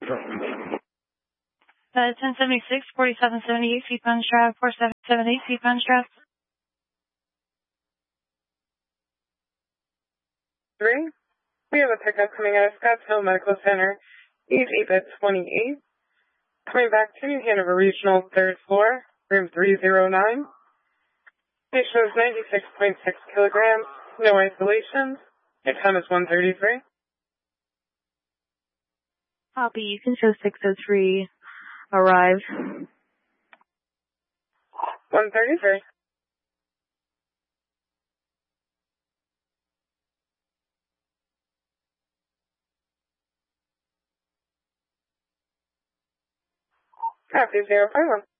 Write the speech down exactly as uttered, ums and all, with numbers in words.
Uh, ten seventy-six, forty-seven seventy-eight, feet punch drive, four seven seven eight, feet punch drive. Three. We have a pickup coming out of Scottsdale Medical Center, eight eight at twenty-eight. Coming back to New Hanover Regional, third floor, room three oh nine. Patient is ninety-six point six kilograms, no isolations. Your time is one thirty-three. Copy, you can show six oh three arrived. one thirty-three. Copy zero five one.